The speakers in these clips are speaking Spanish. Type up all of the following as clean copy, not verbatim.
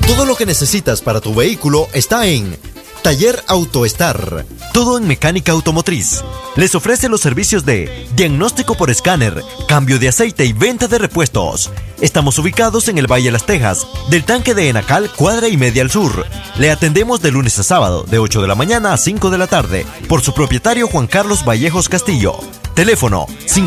Todo lo que necesitas para tu vehículo está en Taller AutoStar. Todo en mecánica automotriz. Les ofrece los servicios de diagnóstico por escáner, cambio de aceite y venta de repuestos. Estamos ubicados en el Valle de Las Tejas, del tanque de Enacal, cuadra y media al sur. Le atendemos de lunes a sábado, de 8 de la mañana a 5 de la tarde, por su propietario Juan Carlos Vallejos Castillo. Teléfono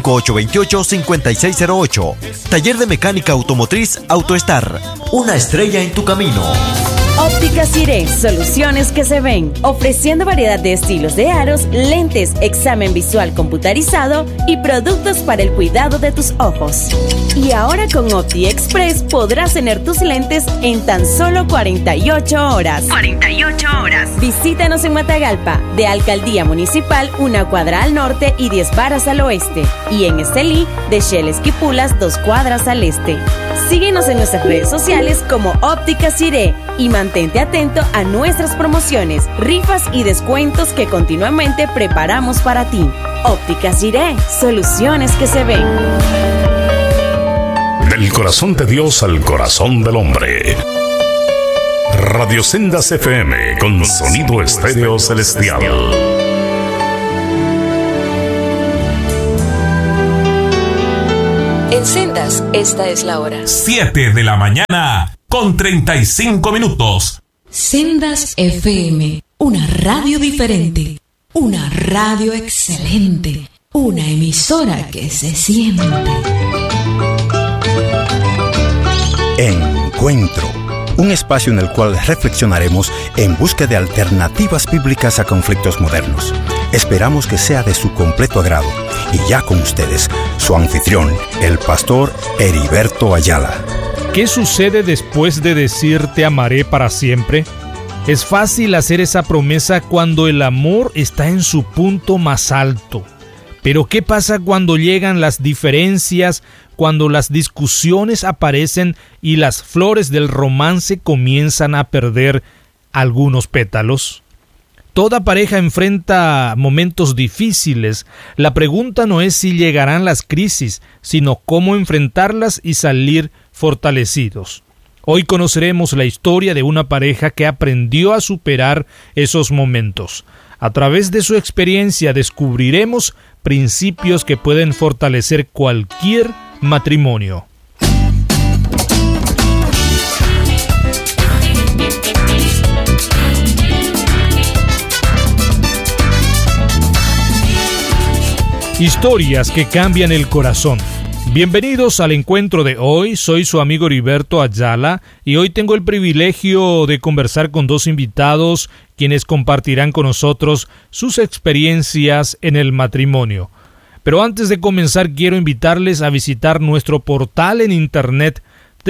5828-5608. Taller de mecánica automotriz AutoStar. Una estrella en tu camino. Óptica Ciré, soluciones que se ven, ofreciendo variedad de estilos de aros, lentes, examen visual computarizado y productos para el cuidado de tus ojos. Y ahora con Opti Express podrás tener tus lentes en tan solo 48 horas. 48 horas. Visítanos en Matagalpa, de Alcaldía Municipal, 1 cuadra al norte y 10 varas al oeste. Y en Estelí, de Shell Esquipulas, 2 cuadras al este. Síguenos en nuestras redes sociales como Óptica Ciré y mantente atento a nuestras promociones, rifas y descuentos que continuamente preparamos para ti. Óptica Ciré, soluciones que se ven. Del corazón de Dios al corazón del hombre. Radio Sendas FM con sonido estéreo celestial. En Sendas, esta es la hora. 7 de la mañana con 35 minutos. Sendas FM, una radio diferente, una radio excelente, una emisora que se siente. Encuentro, un espacio en el cual reflexionaremos en busca de alternativas bíblicas a conflictos modernos. Esperamos que sea de su completo agrado. Y ya con ustedes, su anfitrión, el pastor Heriberto Ayala. ¿Qué sucede después de decir te amaré para siempre? Es fácil hacer esa promesa cuando el amor está en su punto más alto. Pero ¿qué pasa cuando llegan las diferencias, cuando las discusiones aparecen y las flores del romance comienzan a perder algunos pétalos? Toda pareja enfrenta momentos difíciles. La pregunta no es si llegarán las crisis, sino cómo enfrentarlas y salir fortalecidos. Hoy conoceremos la historia de una pareja que aprendió a superar esos momentos. A través de su experiencia descubriremos principios que pueden fortalecer cualquier matrimonio. Historias que cambian el corazón. Bienvenidos al encuentro de hoy. Soy su amigo Heriberto Ayala y hoy tengo el privilegio de conversar con dos invitados quienes compartirán con nosotros sus experiencias en el matrimonio. Pero antes de comenzar quiero invitarles a visitar nuestro portal en internet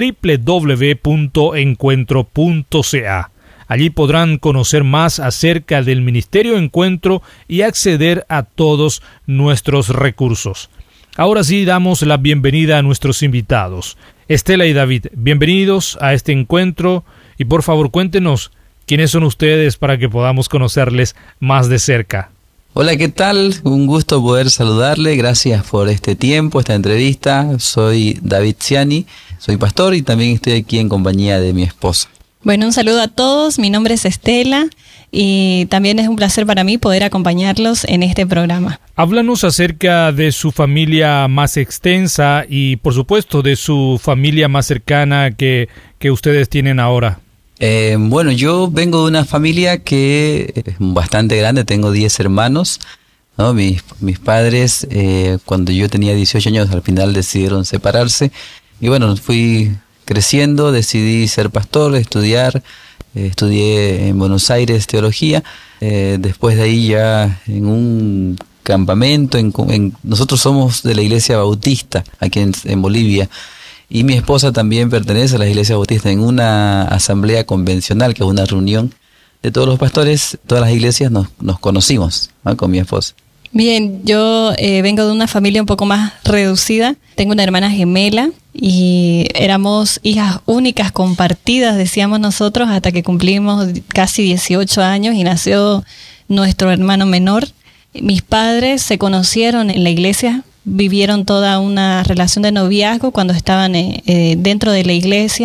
www.encuentro.ca. Allí podrán conocer más acerca del Ministerio Encuentro y acceder a todos nuestros recursos. Ahora sí damos la bienvenida a nuestros invitados. Estela y David, bienvenidos a este encuentro y por favor cuéntenos quiénes son ustedes para que podamos conocerles más de cerca. Hola, ¿qué tal? Un gusto poder saludarle. Gracias por este tiempo, esta entrevista. Soy David Ciani, soy pastor y también estoy aquí en compañía de mi esposa. Bueno, un saludo a todos, mi nombre es Estela y también es un placer para mí poder acompañarlos en este programa. Háblanos acerca de su familia más extensa y por supuesto de su familia más cercana que ustedes tienen ahora. Bueno, yo vengo de una familia que es bastante grande, tengo 10 hermanos, ¿no? Mis padres cuando yo tenía 18 años al final decidieron separarse y bueno, fui creciendo, decidí ser pastor, estudié en Buenos Aires teología, después de ahí ya en un campamento, nosotros somos de la iglesia bautista aquí en Bolivia y mi esposa también pertenece a la iglesia bautista en una asamblea convencional que es una reunión de todos los pastores, todas las iglesias nos conocimos, ¿no? Con mi esposa. Bien, yo vengo de una familia un poco más reducida. Tengo una hermana gemela y éramos hijas únicas compartidas, decíamos nosotros, hasta que cumplimos casi 18 años y nació nuestro hermano menor. Mis padres se conocieron en la iglesia, vivieron toda una relación de noviazgo cuando estaban dentro de la iglesia.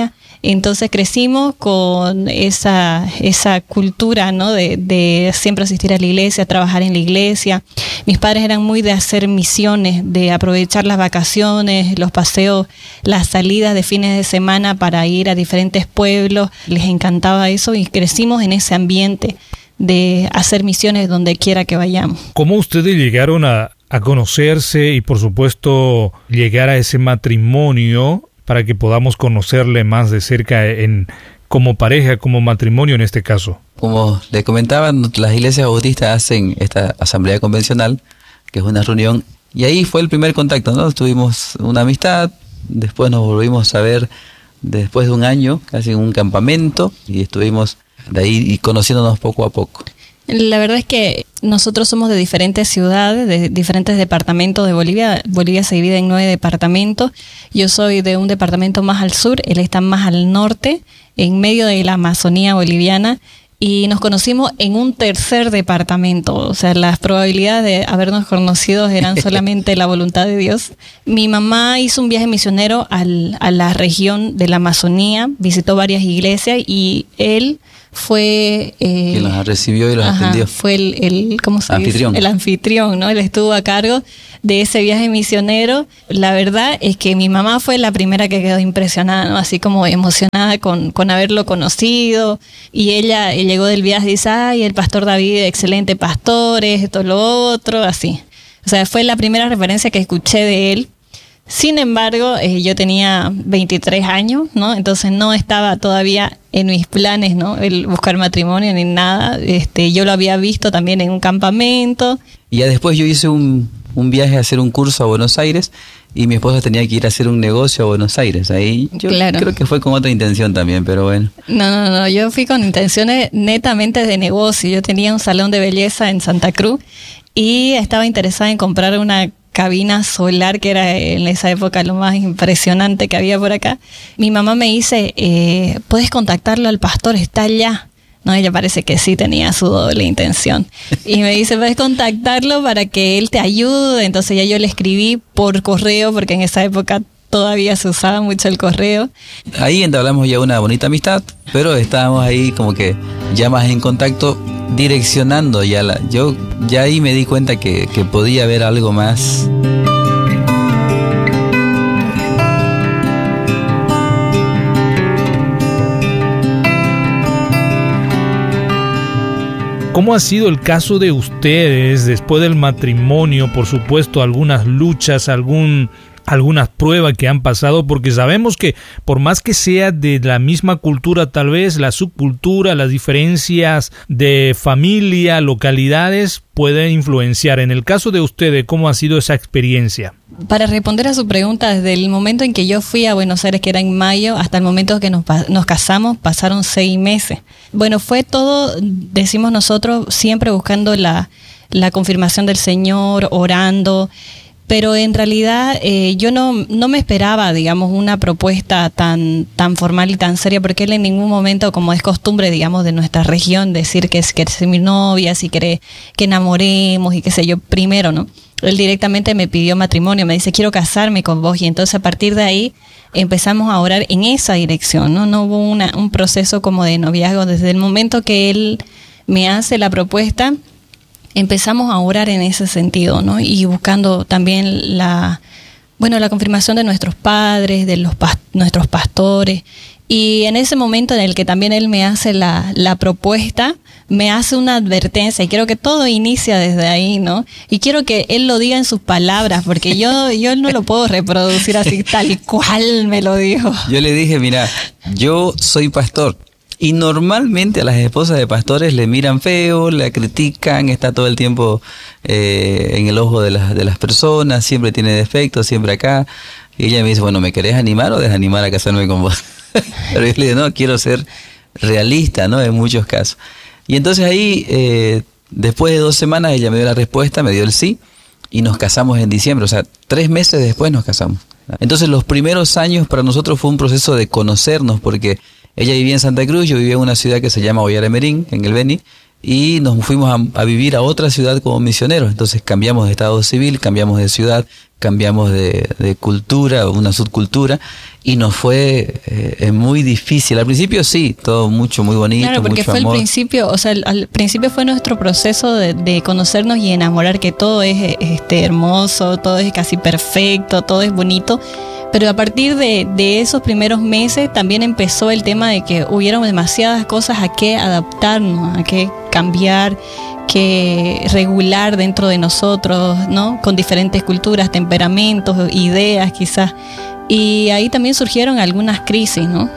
Entonces crecimos con esa cultura, ¿no? De siempre asistir a la iglesia, trabajar en la iglesia. Mis padres eran muy de hacer misiones, de aprovechar las vacaciones, los paseos, las salidas de fines de semana para ir a diferentes pueblos. Les encantaba eso y crecimos en ese ambiente de hacer misiones donde quiera que vayamos. ¿Cómo ustedes llegaron a conocerse y por supuesto llegar a ese matrimonio para que podamos conocerle más de cerca como pareja, como matrimonio en este caso? Como le comentaban, las iglesias bautistas hacen esta asamblea convencional, que es una reunión, y ahí fue el primer contacto, ¿no? Tuvimos una amistad, después nos volvimos a ver después de un año, casi en un campamento, y estuvimos de ahí y conociéndonos poco a poco. La verdad es que nosotros somos de diferentes ciudades, de diferentes departamentos de Bolivia. Bolivia se divide en 9 departamentos. Yo soy de un departamento más al sur, él está más al norte, en medio de la Amazonía boliviana. Y nos conocimos en un tercer departamento. O sea, las probabilidades de habernos conocido eran solamente la voluntad de Dios. Mi mamá hizo un viaje misionero a la región de la Amazonía, visitó varias iglesias y él fue... quien los recibió y los atendió. Fue el ¿cómo se anfitrión. dice? El anfitrión, ¿no? Él estuvo a cargo de ese viaje misionero. La verdad es que mi mamá fue la primera que quedó impresionada, ¿no? Así como emocionada con haberlo conocido. Y ella llegó del viaje y dice, ay, el pastor David, excelente pastor, esto, lo otro, así. O sea, fue la primera referencia que escuché de él. Sin embargo, yo tenía 23 años, ¿no? Entonces no estaba todavía en mis planes, ¿no? El buscar matrimonio ni nada. Yo lo había visto también en un campamento. Y ya después yo hice un viaje a hacer un curso a Buenos Aires y mi esposa tenía que ir a hacer un negocio a Buenos Aires. Ahí yo creo que fue con otra intención también, pero bueno. No, yo fui con intenciones netamente de negocio. Yo tenía un salón de belleza en Santa Cruz y estaba interesada en comprar una cabina solar, que era en esa época lo más impresionante que había por acá. Mi mamá me dice, ¿puedes contactarlo al pastor? Está allá. No, ella parece que sí tenía su doble intención. Y me dice, ¿puedes contactarlo para que él te ayude? Entonces ya yo le escribí por correo, porque en esa época todavía se usaba mucho el correo. Ahí entablamos ya una bonita amistad, pero estábamos ahí como que ya más en contacto, direccionando ya yo ya ahí me di cuenta que podía haber algo más. ¿Cómo ha sido el caso de ustedes después del matrimonio? Por supuesto, algunas luchas, algunas pruebas que han pasado, porque sabemos que por más que sea de la misma cultura, tal vez la subcultura, las diferencias de familia, localidades pueden influenciar. En el caso de ustedes, ¿cómo ha sido esa experiencia? Para responder a su pregunta, desde el momento en que yo fui a Buenos Aires, que era en mayo, hasta el momento que nos casamos, pasaron 6 meses. Bueno, fue todo, decimos nosotros, siempre buscando la confirmación del Señor, orando. Pero en realidad yo no me esperaba, digamos, una propuesta tan formal y tan seria, porque él en ningún momento, como es costumbre, digamos, de nuestra región, decir que es mi novia, si quiere que enamoremos y qué sé yo, primero, ¿no? Él directamente me pidió matrimonio, me dice, quiero casarme con vos, y entonces a partir de ahí empezamos a orar en esa dirección, ¿no? No hubo un proceso como de noviazgo. Desde el momento que él me hace la propuesta, empezamos a orar en ese sentido, ¿no? Y buscando también la confirmación de nuestros padres, de nuestros pastores. Y en ese momento en el que también él me hace la propuesta, me hace una advertencia, y creo que todo inicia desde ahí, ¿no? Y quiero que él lo diga en sus palabras, porque yo no lo puedo reproducir así tal cual me lo dijo. Yo le dije, mira, yo soy pastor. Y normalmente a las esposas de pastores le miran feo, la critican, está todo el tiempo en el ojo de las personas, siempre tiene defectos, siempre acá. Y ella me dice, bueno, ¿me querés animar o desanimar a casarme con vos? Pero yo le digo, no, quiero ser realista, ¿no? En muchos casos. Y entonces ahí, después de 2 semanas, ella me dio la respuesta, me dio el sí, y nos casamos en diciembre. O sea, 3 meses después nos casamos. Entonces los primeros años para nosotros fue un proceso de conocernos, porque ella vivía en Santa Cruz, yo vivía en una ciudad que se llama Ollaramerín, en el Beni, y nos fuimos a vivir a otra ciudad como misioneros. Entonces cambiamos de estado civil, cambiamos de ciudad, cambiamos de cultura, una subcultura, y nos fue muy difícil. Al principio sí, todo muy bonito. Claro, porque mucho fue amor. el principio, o sea, al principio fue nuestro proceso de conocernos y enamorar, que todo es hermoso, todo es casi perfecto, todo es bonito. Pero a partir de esos primeros meses también empezó el tema de que hubieron demasiadas cosas a que adaptarnos, a que cambiar, que regular dentro de nosotros, ¿no? Con diferentes culturas, temperamentos, ideas quizás. Y ahí también surgieron algunas crisis, ¿no?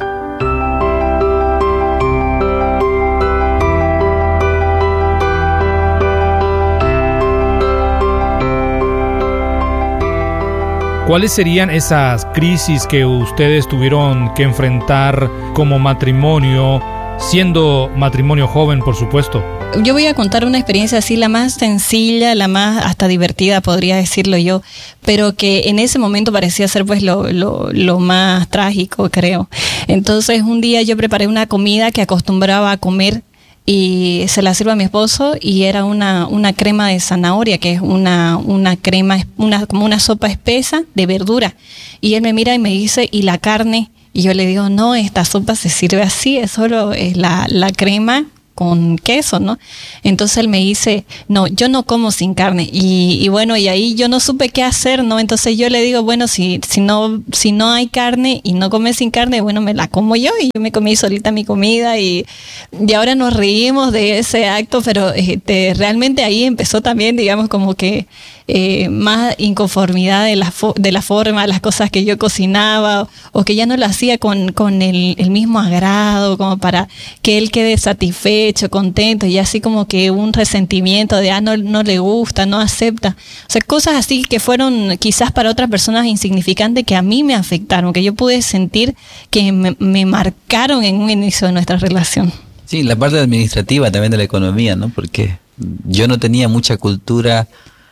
¿Cuáles serían esas crisis que ustedes tuvieron que enfrentar como matrimonio, siendo matrimonio joven, por supuesto? Yo voy a contar una experiencia así, la más sencilla, la más hasta divertida, podría decirlo yo, pero que en ese momento parecía ser pues lo más trágico, creo. Entonces un día yo preparé una comida que acostumbraba a comer y se la sirvo a mi esposo, y era una crema de zanahoria, que es una crema, como una sopa espesa de verdura. Y él me mira y me dice, ¿y la carne? Y yo le digo, no, esta sopa se sirve así, es solo la crema con queso, ¿no? Entonces él me dice, no, yo no como sin carne. Y bueno, y ahí yo no supe qué hacer, ¿no? Entonces yo le digo, bueno, si no hay carne y no comes sin carne, bueno, me la como yo. Y yo me comí solita mi comida, y ahora nos reímos de ese acto, pero realmente ahí empezó también, digamos, como que más inconformidad de la forma, las cosas que yo cocinaba, o que ya no lo hacía con el mismo agrado, como para que él quede satisfecho, contento, y así como que un resentimiento de no le gusta, no acepta. O sea, cosas así que fueron quizás para otras personas insignificantes, que a mí me afectaron, que yo pude sentir que me marcaron en un inicio de nuestra relación. Sí, la parte administrativa también de la economía, ¿no? Porque yo no tenía mucha cultura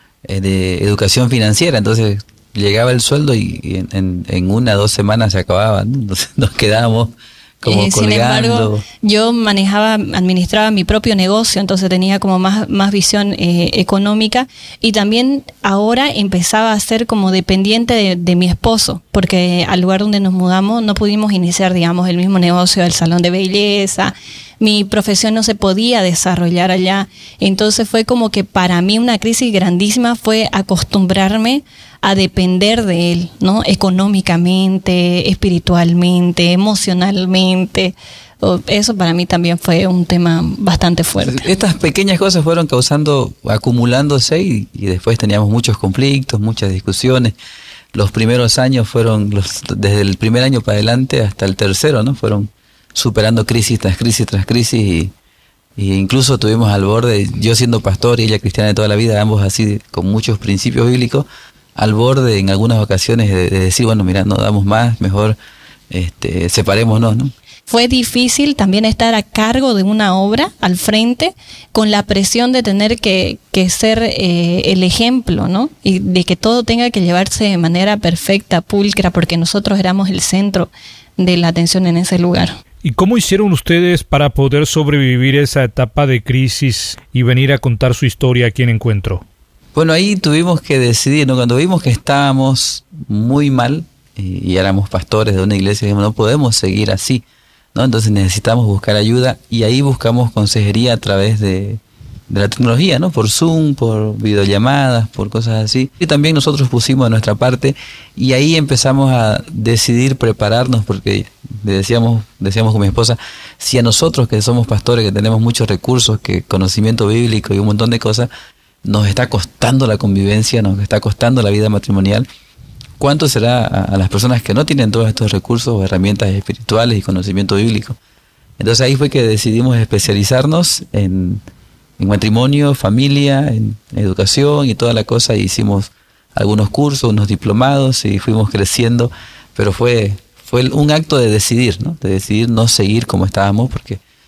de educación financiera, entonces llegaba el sueldo y en 1 o 2 semanas se acababa, ¿no? Entonces nos quedábamos como colgando. Sin embargo, yo administraba mi propio negocio, entonces tenía como más visión económica, y también ahora empezaba a ser como dependiente de mi esposo, porque al lugar donde nos mudamos no pudimos iniciar, digamos, el mismo negocio del salón de belleza. Mi profesión no se podía desarrollar allá. Entonces fue como que para mí una crisis grandísima fue acostumbrarme a depender de él, ¿no? Económicamente, espiritualmente, emocionalmente. Eso para mí también fue un tema bastante fuerte. Estas pequeñas cosas fueron acumulándose, y después teníamos muchos conflictos, muchas discusiones. Los primeros años fueron, desde el primer año para adelante hasta el tercero, ¿no? Fueron superando crisis tras crisis tras crisis, y incluso estuvimos al borde, yo siendo pastor y ella cristiana de toda la vida, ambos así con muchos principios bíblicos, al borde en algunas ocasiones de decir, bueno, mira, no damos más, mejor separémonos, ¿no? Fue difícil también estar a cargo de una obra al frente, con la presión de tener que ser el ejemplo, ¿no? Y de que todo tenga que llevarse de manera perfecta, pulcra, porque nosotros éramos el centro de la atención en ese lugar. ¿Y cómo hicieron ustedes para poder sobrevivir esa etapa de crisis y venir a contar su historia aquí en Encuentro? Bueno, ahí tuvimos que decidir, ¿no? Cuando vimos que estábamos muy mal y éramos pastores de una iglesia, dijimos, no podemos seguir así, ¿no? Entonces necesitamos buscar ayuda, y ahí buscamos consejería a través de la tecnología, ¿no? Por Zoom, por videollamadas, por cosas así. Y también nosotros pusimos de nuestra parte, y ahí empezamos a decidir prepararnos, porque decíamos con mi esposa, si a nosotros que somos pastores, que tenemos muchos recursos, que conocimiento bíblico y un montón de cosas, nos está costando la convivencia, nos está costando la vida matrimonial, ¿cuánto será a las personas que no tienen todos estos recursos o herramientas espirituales y conocimiento bíblico? Entonces ahí fue que decidimos especializarnos en matrimonio, familia, en educación y toda la cosa. Hicimos algunos cursos, unos diplomados, y fuimos creciendo, pero fue un acto de decidir, ¿no? De decidir no seguir como estábamos, porque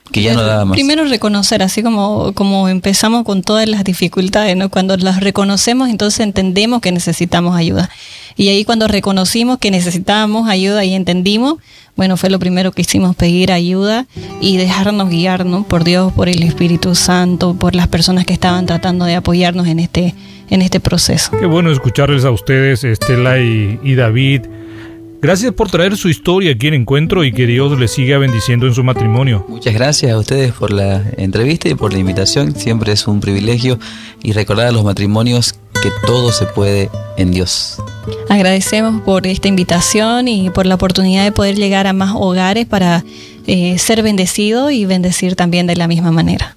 que ya no daba más. Primero reconocer, así como empezamos con todas las dificultades, ¿no? Cuando las reconocemos, entonces entendemos que necesitamos ayuda. Y ahí cuando reconocimos que necesitábamos ayuda y entendimos, bueno, fue lo primero que hicimos, pedir ayuda y dejarnos guiar, ¿no? Por Dios, por el Espíritu Santo, por las personas que estaban tratando de apoyarnos en este proceso. Qué bueno escucharles a ustedes, Estela y David. Gracias por traer su historia aquí en Encuentro y que Dios les siga bendiciendo en su matrimonio. Muchas gracias a ustedes por la entrevista y por la invitación. Siempre es un privilegio y recordar a los matrimonios que todo se puede en Dios. Agradecemos por esta invitación y por la oportunidad de poder llegar a más hogares para ser bendecido y bendecir también de la misma manera.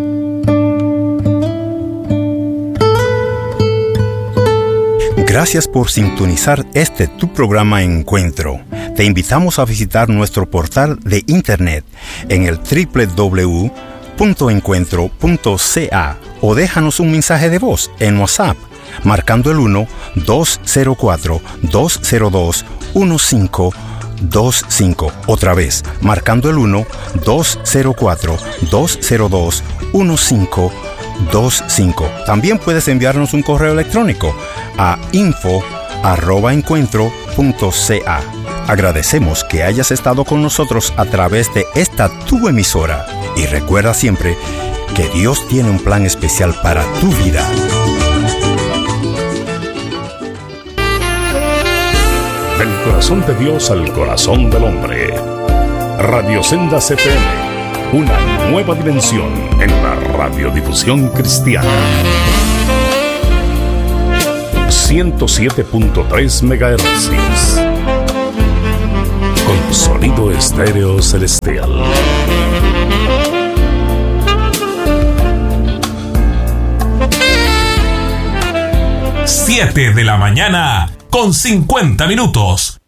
Gracias por sintonizar tu programa Encuentro. Te invitamos a visitar nuestro portal de internet en el www.encuentro.ca o déjanos un mensaje de voz en WhatsApp marcando el 1-204-202-1525. Otra vez, marcando el 1-204-202-1525. También puedes enviarnos un correo electrónico a info@encuentro.ca. Agradecemos que hayas estado con nosotros a través de esta tu emisora y recuerda siempre que Dios tiene un plan especial para tu vida. Del corazón de Dios al corazón del hombre. Radio Sendas FM. Una nueva dimensión en la radiodifusión cristiana. 107.3 MHz. Con sonido estéreo celestial. 7 de la mañana con 50 minutos.